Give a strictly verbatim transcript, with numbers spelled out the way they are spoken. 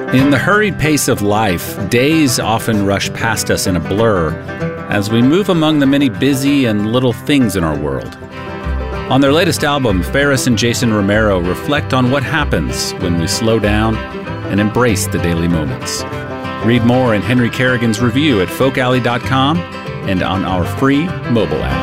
In the hurried pace of life, days often rush past us in a blur as we move among the many busy and little things in our world. On their latest album, Faris and Jason Romero reflect on what happens when we slow down and embrace the daily moments. Read more in Henry Kerrigan's review at folk alley dot com and on our free mobile app.